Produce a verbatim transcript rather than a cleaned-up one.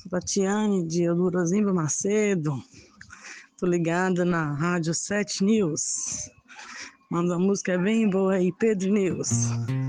Tatiane de Eldorozimba Macedo, tô ligada na Rádio sete News. Manda uma música bem boa aí, Pedro News.